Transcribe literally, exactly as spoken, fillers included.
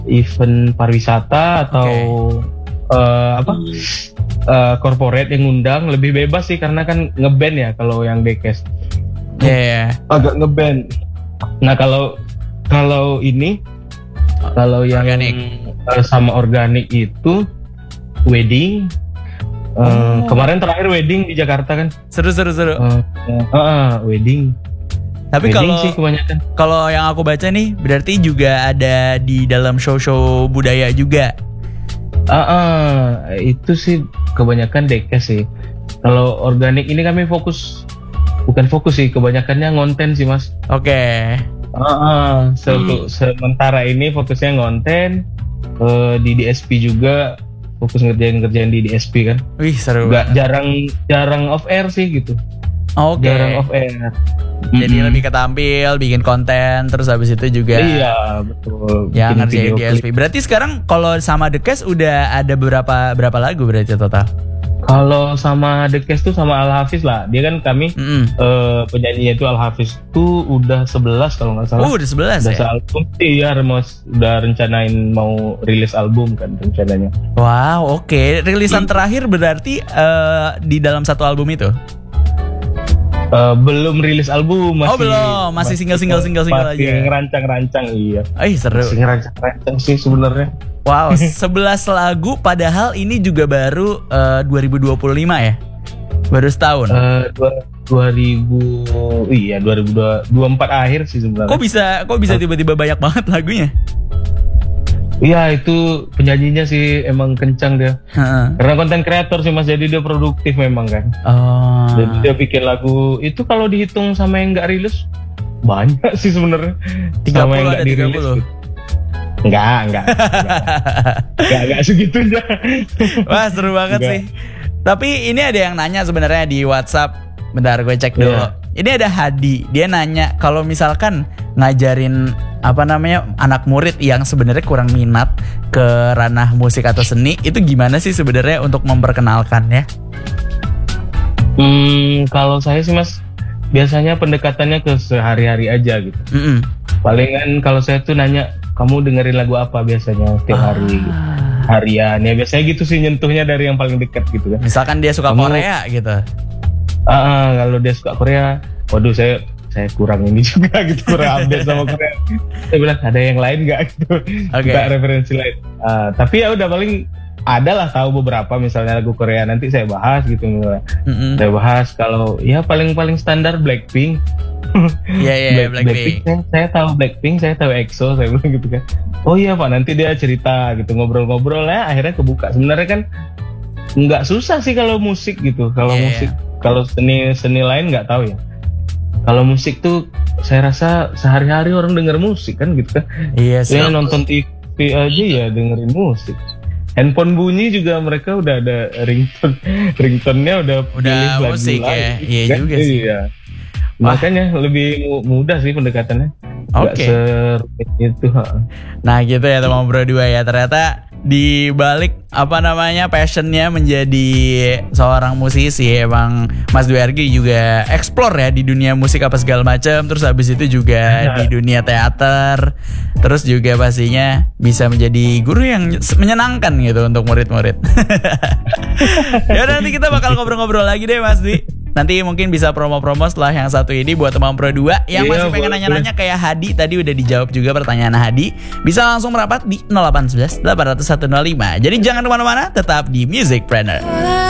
event pariwisata atau okay. uh, apa uh, corporate yang ngundang lebih bebas sih karena kan ngeband ya kalau yang Dekes. Iya. Yeah. Agak ngeband. Nah kalau kalau ini kalau yang organik. Uh, sama organik itu wedding. Uh, oh. Kemarin terakhir wedding di Jakarta kan. Seru seru seru. Uh, uh, uh, wedding. Tapi kalau kalau yang aku baca nih berarti juga ada di dalam show-show budaya juga. Ah, uh, uh, itu sih kebanyakan Dekes sih. Kalau organik ini kami fokus, bukan fokus sih, kebanyakannya ngonten sih mas. Oke. Okay. Uh, uh, se- hmm. Sementara ini fokusnya ngonten, uh, di D S P juga fokus ngerjain-ngerjain di D S P kan. Wih seru. Gak jarang jarang off air sih gitu. Oke. Okay. Jarang off air. Jadi mm-hmm. lebih ketampil, bikin konten, terus habis itu juga. Iya betul. Ya ngerjain D S P. Berarti sekarang kalau sama Dekes udah ada berapa berapa lagu berarti total? Kalau sama Dekes tuh sama Al Hafiz lah. Dia kan kami mm-hmm. uh, penyanyinya itu Al Hafiz tuh udah sebelas kalau nggak salah. Oh udah sebelas udah ya? Album iya, mas udah rencanain mau rilis album kan rencananya. Wow oke. Okay. Rilisan hmm. terakhir berarti uh, di dalam satu album itu? Uh, belum rilis album masih. Oh belum, masih single-single single-single aja. Masih ngerancang-rancang iya. Eh seru. Masih ngerancang-rancang sih sebenarnya. Wow, sebelas lagu padahal ini juga baru uh, dua ribu dua puluh lima ya. Baru setahun. Uh, dua ribu iya dua ribu dua puluh empat akhir sih sebenarnya. Kok bisa kok bisa tiba-tiba banyak banget lagunya? Iya itu penyanyinya sih emang kencang dia. Ha-ha. Karena konten kreator sih mas, jadi dia produktif memang kan. Oh. Jadi dia bikin lagu itu kalau dihitung sama yang nggak rilis banyak sih sebenarnya. Sama yang nggak dirilis. Gitu. Enggak, enggak. Enggak, enggak segitunya. Wah seru banget enggak. Sih. Tapi ini ada yang nanya sebenarnya di WhatsApp. Bentar gue cek dulu. Yeah. Ini ada Hadi. Dia nanya kalau misalkan ngajarin apa namanya anak murid yang sebenarnya kurang minat ke ranah musik atau seni, itu gimana sih sebenarnya untuk memperkenalkannya? Hmm, kalau saya sih mas biasanya pendekatannya ke sehari-hari aja gitu. Mm-hmm. Palingan kalau saya tuh nanya kamu dengerin lagu apa biasanya setiap ah. hari gitu. Harian ya biasanya gitu sih, nyentuhnya dari yang paling dekat gitu kan. Misalkan dia suka kamu, Korea gitu. Ah, uh, kalau dia suka Korea, waduh saya saya kurang ini juga gitu, kurang update sama Korea. Saya bilang ada yang lain nggak gitu, okay. Nggak referensi lain. Uh, tapi ya udah paling ada lah tahu beberapa misalnya lagu Korea nanti saya bahas gitu. Mm-hmm. Saya bahas kalau ya paling paling standar Blackpink. Iya iya Black, Blackpink. Blackpink saya, saya tahu Blackpink, saya tahu EXO, saya bilang gitu kan. Oh iya Pak, nanti dia cerita gitu, ngobrol-ngobrol ya akhirnya kebuka. Sebenarnya kan nggak susah sih kalau musik gitu, kalau yeah, musik. Yeah. Kalau seni seni lain nggak tahu ya. Kalau musik tuh saya rasa sehari-hari orang denger musik kan gitu kan. Iya sih. Ya nonton T V aja ya dengerin musik. Handphone bunyi juga mereka udah ada ringtone, ringtone-nya udah udah musik ya. Iya kan? Juga sih. Iya. Makanya lebih mudah sih pendekatannya. Oke. Okay. Serumit itu. Nah gitu ya teman bro dua ya, ternyata di balik apa namanya passionnya menjadi seorang musisi, emang Mas Dwi R G juga explore ya di dunia musik apa segala macam, terus habis itu juga di dunia teater, terus juga pastinya bisa menjadi guru yang menyenangkan gitu untuk murid-murid. Ya nanti kita bakal ngobrol-ngobrol lagi deh Mas Dwi. Nanti mungkin bisa promo-promo setelah yang satu ini buat teman Pro dua yang yeah, masih pengen nanya-nanya kayak Hadi tadi udah dijawab juga pertanyaan Hadi. Bisa langsung merapat di nol delapan satu satu delapan nol satu nol lima. Jadi jangan kemana-mana, tetap di Musicpreneur.